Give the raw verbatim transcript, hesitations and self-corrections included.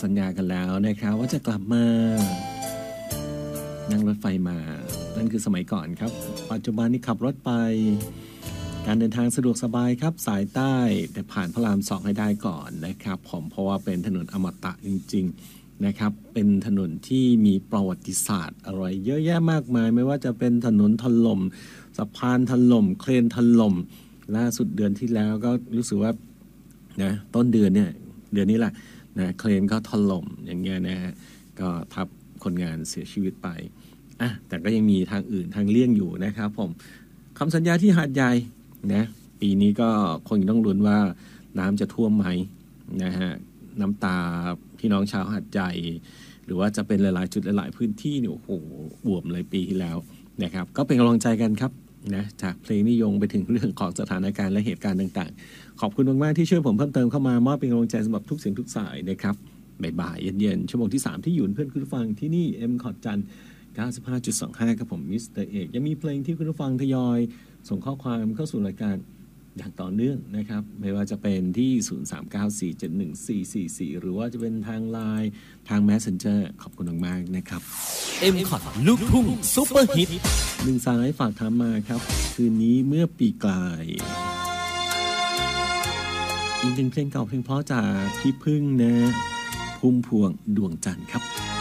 สัญญากันแล้วนะครับว่าจะกลับมานั่งรถไฟมานั่นคือสมัยก่อนครับปัจจุบันนี้ขับรถไปการเดินทางสะดวกสบายครับสายใต้แต่ผ่านพระรามสองให้ได้ก่อนนะครับผมเพราะว่าเป็นถนนอมตะจริงๆนะครับเป็นถนนที่มีประวัติศาสตร์อะไรเยอะแยะมากมายไม่ว่าจะเป็นถนนถล่มสะพานถล่มเครนถล่มล่าสุดเดือนที่แล้วก็รู้สึกว่านะต้นเดือนเนี่ยเดือนนี้แหละนะเครนก็ถล่มอย่างเงี้ยนะฮะก็ทับคนงานเสียชีวิตไปอ่ะแต่ก็ยังมีทางอื่นทางเลี่ยงอยู่นะครับผมคำสัญญาที่หาดใหญ่นะปีนี้ก็คงต้องลุ้นว่าน้ำจะท่วมไหมนะฮะน้ำตาพี่น้องชาวหาดใหญ่หรือว่าจะเป็นหลายๆจุดหลายๆพื้นที่เนี่ยโอ้โหบวมเลยปีที่แล้วนะครับก็เป็นกำลังใจกันครับนะจากเพลงนิยมไปถึงเรื่องของสถานการณ์และเหตุการณ์ต่างๆขอบคุณมากๆที่ช่วยผมเพิ่มเติมเข้ามามอบเป็นกำลังใจสำหรับทุกเสียงทุกสายนะครับบ่ายๆเย็นๆชั่วโมงที่สามที่อยู่เพื่อนคุณผู้ฟังที่นี่ เอ็ม คอร์ด จันทร์ เก้าสิบห้าจุดสองห้า ครับผมมิสเตอร์เอกยังมีเพลงที่คุณผู้ฟังทยอยส่งข้อความเข้าสู่รายการอย่างต่อเนื่องนะครับไม่ว่าจะเป็นที่ศูนย์ สาม เก้า สี่ เจ็ด หนึ่ง สี่ สี่ สี่หรือว่าจะเป็นทาง ไลน์ ทาง Messenger ขอบคุณมากๆนะครับเอ็ม คอร์ด ลูกทุ่งซุปเปอร์ฮิตหนึ่งสายฝากถามมาครับคืนนี้เมื่อปีกลายอีกหนึ่งเพลงเก่าเพลงเพราะจากพี่พึ่งนะพุ่มพวงดวงจันทร์ครับ